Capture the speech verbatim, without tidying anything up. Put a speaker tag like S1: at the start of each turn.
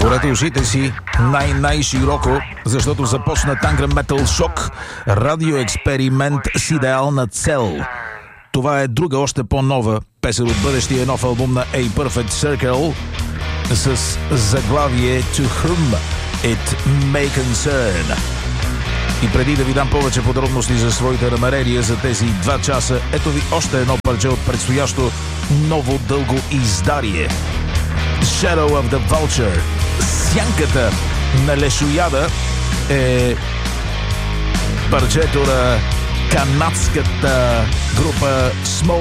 S1: Отворете ушите си най-най-широко, защото започна Tangram Metal Shock, радиоексперимент с идеална цел. Това е друга, още по-нова песен от бъдещия нов албум на A Perfect Circle с заглавие To Whom It May Concern. И преди да ви дам повече подробности за своите намерения за тези два часа, ето ви още едно парче от предстоящо ново дълго издарие. Shadow of the Vulture. Сянката на лешояда е парчето на канадската група Smoke